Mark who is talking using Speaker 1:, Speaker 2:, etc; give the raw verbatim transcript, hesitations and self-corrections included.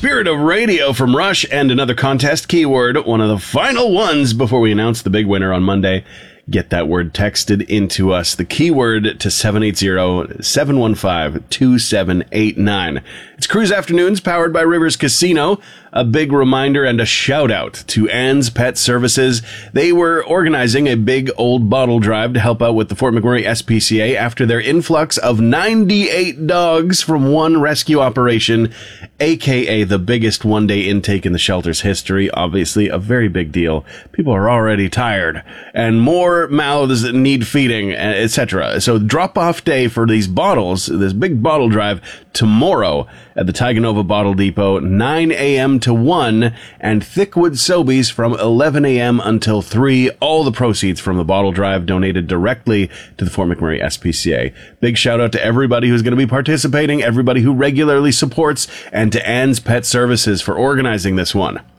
Speaker 1: Spirit of Radio from Rush and another contest keyword, one of the final ones before we announce the big winner on Monday. Get that word texted into us, the keyword to seven eight zero, seven one five, two seven eight nine. It's Cruise Afternoons powered by Rivers Casino. A big reminder and a shout out to Ann's Pet Services. They were organizing a big old bottle drive to help out with the Fort McMurray S P C A after their influx of ninety-eight dogs from one rescue operation, aka the biggest one-day intake in the shelter's history. Obviously, a very big deal. People are already tired, and more mouths need feeding, et cetera. So drop-off day for these bottles, this big bottle drive, tomorrow at the Tiganova Bottle Depot, nine a.m. to one, and Thickwood Sobeys from eleven a.m. until three. All the proceeds from the bottle drive donated directly to the Fort McMurray S P C A. Big shout out to everybody who's going to be participating, everybody who regularly supports, and to Ann's Pet Services for organizing this one.